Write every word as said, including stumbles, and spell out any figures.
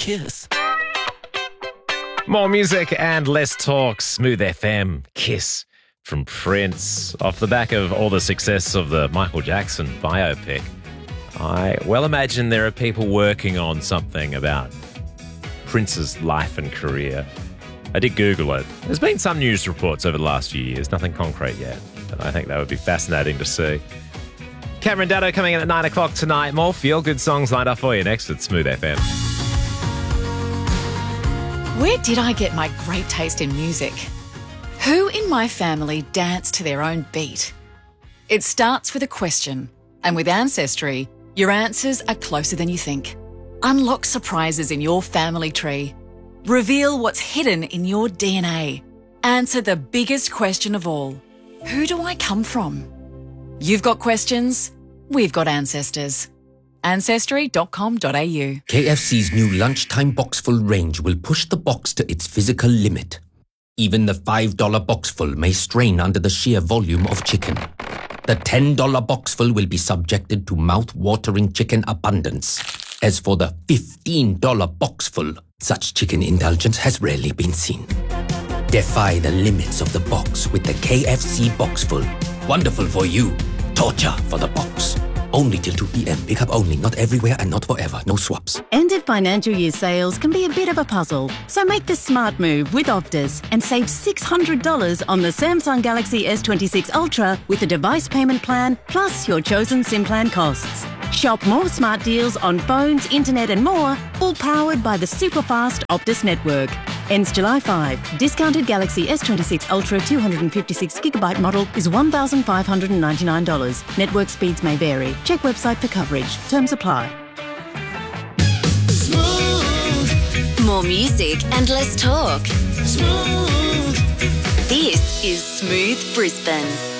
Kiss. More music and less talk. Smooth F M, Kiss from Prince. Off the back of all the success of the Michael Jackson biopic, I well imagine there are people working on something about Prince's life and career. I did Google it. There's been some news reports over the last few years, nothing concrete yet, but I think that would be fascinating to see. Cameron Daddo coming in at nine o'clock tonight. More feel-good songs lined up for you next at Smooth F M. Where did I get my great taste in music? Who in my family dance to their own beat? It starts with a question, and with Ancestry, your answers are closer than you think. Unlock surprises in your family tree. Reveal what's hidden in your D N A. Answer the biggest question of all. Who do I come from? You've got questions, we've got ancestors. Ancestry dot com dot a u. K F C's new lunchtime boxful range will push the box to its physical limit. Even the five dollar boxful may strain under the sheer volume of chicken. The ten dollar boxful will be subjected to mouth-watering chicken abundance. As for the fifteen dollar boxful, such chicken indulgence has rarely been seen. Defy the limits of the box with the K F C boxful. Wonderful for you, torture for the box. Only till two p.m. Pick up only, not everywhere and not forever. No swaps. End of financial year sales can be a bit of a puzzle. So make the smart move with Optus and save six hundred dollars on the Samsung Galaxy S twenty-six Ultra with a device payment plan plus your chosen SIM plan costs. Shop more smart deals on phones, internet and more, all powered by the super-fast Optus network. Ends July fifth. Discounted Galaxy S twenty-six Ultra two hundred fifty-six gigabyte model is one thousand five hundred ninety-nine dollars. Network speeds may vary. Check website for coverage. Terms apply. Smooth. More music and less talk. Smooth. This is Smooth Brisbane.